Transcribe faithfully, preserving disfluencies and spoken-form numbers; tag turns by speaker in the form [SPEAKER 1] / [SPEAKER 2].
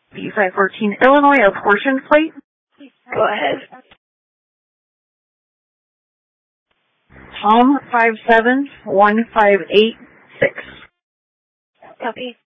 [SPEAKER 1] B five fourteen Illinois, a portion plate.
[SPEAKER 2] Go ahead.
[SPEAKER 1] Tom five seven one five eight six.
[SPEAKER 2] Copy.